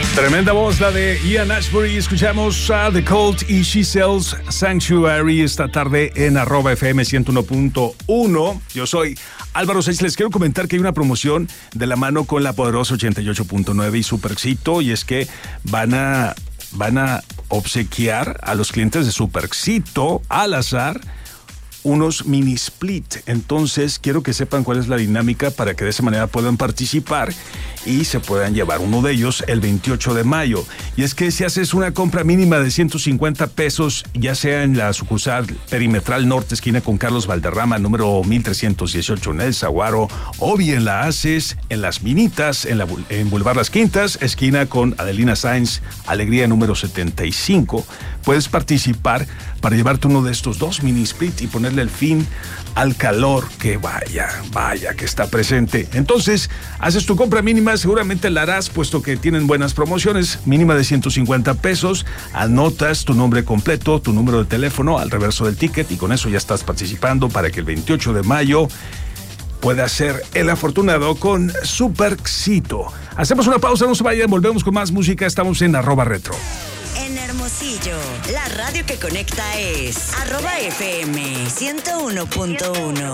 Tremenda voz la de Ian Ashbury. Escuchamos a The Cult y She Sells Sanctuary esta tarde en @FM 101.1. Yo soy Álvaro Sánchez. Les quiero comentar que hay una promoción de la mano con la poderosa 88.9 y Superéxito, y es que van a obsequiar a los clientes de Superéxito al azar unos mini split. Entonces quiero que sepan cuál es la dinámica para que de esa manera puedan participar y se puedan llevar uno de ellos el 28 de mayo. Y es que si haces una compra mínima de 150 pesos, ya sea en la sucursal Perimetral Norte, esquina con Carlos Valderrama, número 1318 en El Zaguaro, o bien la haces en Las Minitas, en Boulevard Las Quintas, esquina con Adelina Sáenz, Alegría número 75, puedes participar para llevarte uno de estos dos mini split y ponerle el fin al calor que vaya que está presente. Entonces, haces tu compra mínima, seguramente la harás, puesto que tienen buenas promociones, mínima de 150 pesos, anotas tu nombre completo, tu número de teléfono al reverso del ticket, y con eso ya estás participando para que el 28 de mayo puedas ser el afortunado con Superéxito. Hacemos una pausa, no se vayan, volvemos con más música, estamos en @retro. En Hermosillo, la radio que conecta es @FM 101.1.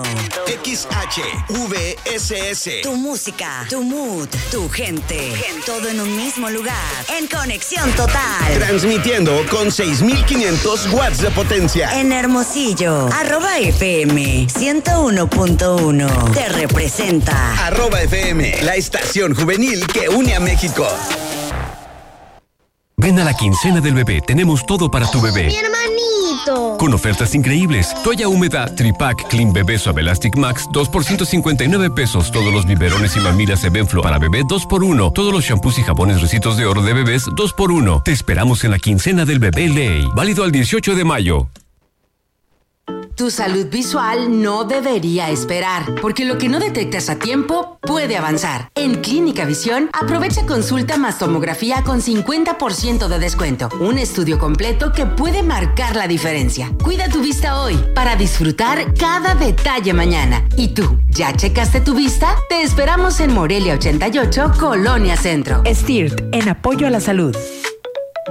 XHVSS. Tu música, tu mood, tu gente. Todo en un mismo lugar. En conexión total. Transmitiendo con 6,500 watts de potencia. En Hermosillo, @FM 101.1. Te representa. @FM, la estación juvenil que une a México. Ven a la quincena del bebé, tenemos todo para tu bebé. ¡Mi hermanito! Con ofertas increíbles. Toalla húmeda Tripack Clean Bebé Suave Elastic Max, 2 por 159 pesos. Todos los biberones y mamilas Evenflo para bebé, 2x1. Todos los shampoos y jabones Recitos de Oro de bebés, 2x1. Te esperamos en la quincena del bebé Ley. Válido al 18 de mayo. Tu salud visual no debería esperar, porque lo que no detectas a tiempo puede avanzar. En Clínica Visión, aprovecha consulta más tomografía con 50% de descuento. Un estudio completo que puede marcar la diferencia. Cuida tu vista hoy para disfrutar cada detalle mañana. ¿Y tú, ya checaste tu vista? Te esperamos en Morelia 88, Colonia Centro. STIRT, en apoyo a la salud.